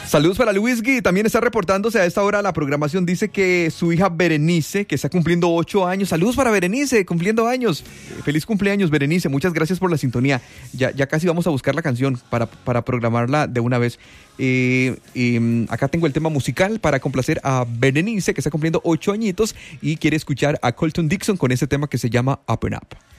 Saludos para Luisgui, también está reportándose a esta hora la programación. Dice que su hija Berenice, que está cumpliendo 8 años. Saludos para Berenice, cumpliendo años. Feliz cumpleaños, Berenice. Muchas gracias por la sintonía. Ya casi vamos a buscar la canción para programarla de una vez. Acá tengo el tema musical para complacer a Berenice, que está cumpliendo 8 añitos y quiere escuchar a Colton Dixon con ese tema que se llama Up and Up.